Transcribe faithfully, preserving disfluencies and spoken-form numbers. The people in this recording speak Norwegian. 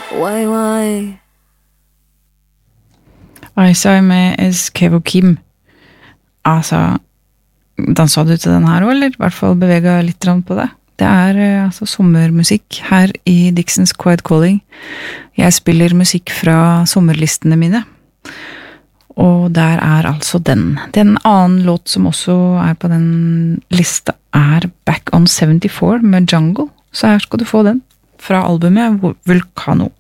Why, why? I Saw med Kevo Kim. Altså, dansa du til den her også, eller? I hvert fall beveget litt på det. Det er altså sommermusikk her i Dixons Quiet Calling. Jeg spiller musikk fra sommerlistene mine. Og der er altså den. Den annen låt som også er på den lista er Back on seventy-four med Jungle. Så her skal du få den fra albumet Vulcano.